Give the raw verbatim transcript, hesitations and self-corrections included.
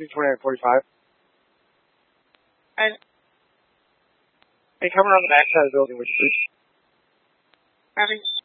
twenty-nine forty-five. And they come around the backside of the building, which is having